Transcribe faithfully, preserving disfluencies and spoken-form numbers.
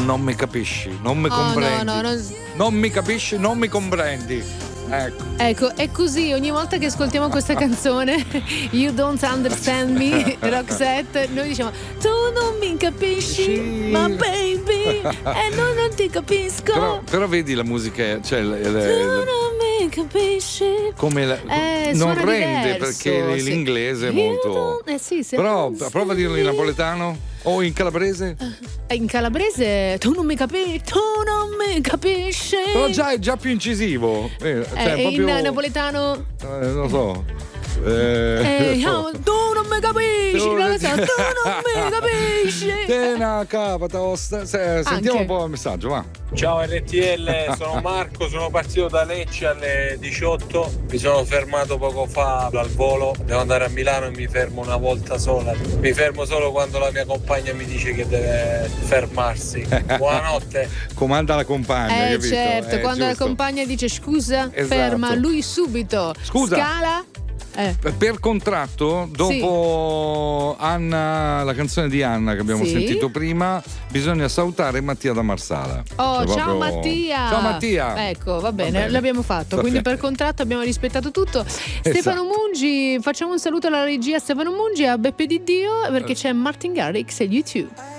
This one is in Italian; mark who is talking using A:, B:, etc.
A: Non mi capisci, non mi
B: Oh,
A: comprendi.
B: no, no, non...
A: non mi capisci, non mi comprendi. Ecco.
B: Ecco, è così ogni volta che ascoltiamo questa canzone You Don't Understand Me, Roxette, noi diciamo tu non mi capisci,
A: Sì.
B: ma baby, e non, non ti capisco.
A: Però, però vedi la musica, cioè le, le,
B: Tu
A: le,
B: non mi capisci.
A: come la,
B: Eh,
A: non
B: suona
A: rende
B: diverso,
A: perché
B: sì.
A: l'inglese è
B: You
A: molto.
B: don't- Eh sì, se
A: Però
B: non
A: prova a dirlo in
B: sei-
A: napoletano o in calabrese.
B: Eh, In calabrese tu non mi capisci, tu non mi capisci.
A: Però già è già più incisivo. Eh, cioè,
B: Eh,
A: proprio,
B: in napoletano
A: eh, non lo so. Eh,
B: eh,
A: non
B: no,
A: so.
B: tu non mi capisci,
A: Tu-
B: non lo so, tu non mi capisci.
A: Tena capa tosta. Se- Sentiamo
B: Anche.
A: un po' il messaggio, va.
C: Ciao R T L, sono Marco, sono partito da Lecce alle diciotto, mi sono fermato poco fa al volo, devo andare a Milano e mi fermo una volta sola, mi fermo solo quando la mia compagna mi dice che deve fermarsi. Buonanotte.
A: Comanda la compagna,
B: Eh
A: capito?
B: certo,
A: Eh,
B: quando
A: giusto.
B: la compagna dice scusa,
A: Esatto.
B: ferma lui subito.
A: Scusa.
B: Scala. Eh.
A: Per contratto, dopo Anna, la canzone di Anna che abbiamo
B: Sì.
A: sentito prima, bisogna salutare Mattia da Marsala.
B: Oh,
A: Cioè,
B: ciao
A: proprio-
B: Mattia!
A: Ciao Mattia!
B: Ecco, va bene,
A: bene.
B: l'abbiamo fatto.
A: Va
B: Quindi
A: bene.
B: per contratto abbiamo rispettato tutto. Stefano Mungi, facciamo un saluto alla regia Stefano Mungi e a Beppe Di Dio perché c'è Martin Garrix e YouTube.